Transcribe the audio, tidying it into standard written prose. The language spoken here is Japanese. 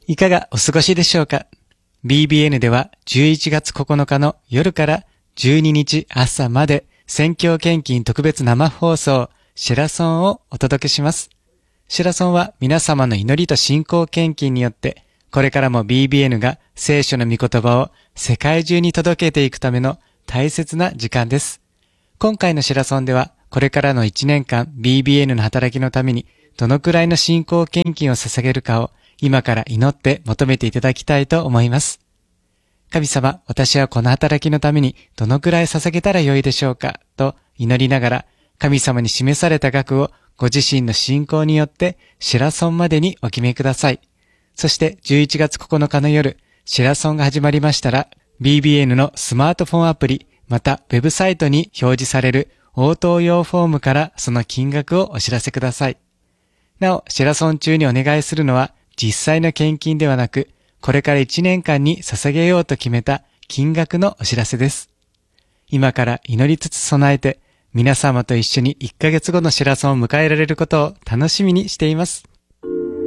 いかがお過ごしでしょうか。 BBN では11月9日の夜から12日朝まで宣教献金特別生放送シェラソンをお届けします。シェラソンは皆様の祈りと信仰献金によってこれからも BBN が聖書の御言葉を世界中に届けていくための大切な時間です。今回のシェラソンではこれからの1年間 BBN の働きのためにどのくらいの信仰献金を捧げるかを今から祈って求めていただきたいと思います。神様、私はこの働きのためにどのくらい捧げたらよいでしょうかと祈りながら、神様に示された額をご自身の信仰によってシェラソンまでにお決めください。そして11月9日の夜、シェラソンが始まりましたら、BBN のスマートフォンアプリ、またウェブサイトに表示される応答用フォームからその金額をお知らせください。なお、シェラソン中にお願いするのは、実際の献金ではなく、これから1年間に捧げようと決めた金額のお知らせです。今から祈りつつ備えて、皆様と一緒に1ヶ月後のシェラソンを迎えられることを楽しみにしています。